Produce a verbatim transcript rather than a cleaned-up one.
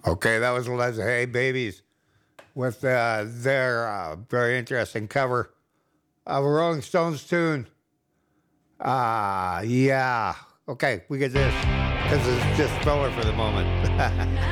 Okay, that was Les Hey Babies with uh, their uh, very interesting cover of a Rolling Stones tune. Ah, uh, yeah. Okay, we get this because it's just filler for the moment.